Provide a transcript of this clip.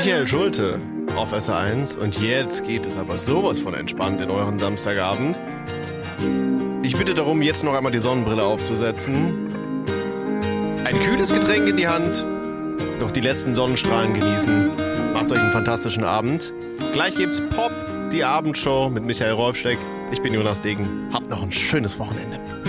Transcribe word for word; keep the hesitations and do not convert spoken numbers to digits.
Michael Schulte auf S R eins und jetzt geht es aber sowas von entspannt in euren Samstagabend. Ich bitte darum, jetzt noch einmal die Sonnenbrille aufzusetzen, ein kühles Getränk in die Hand, noch die letzten Sonnenstrahlen genießen. Macht euch einen fantastischen Abend. Gleich gibt's Pop, die Abendshow mit Michael Rolfsteck. Ich bin Jonas Degen. Habt noch ein schönes Wochenende.